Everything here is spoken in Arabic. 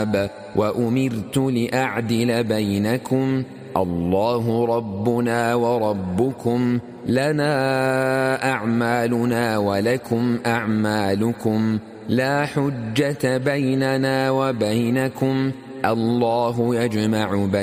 الكتاب وأمرت لأعدل بينكم الله ربنا وربكم لنا أعمالنا ولكم أعمالكم لا حجة بيننا وبينكم الله يجمع بيننا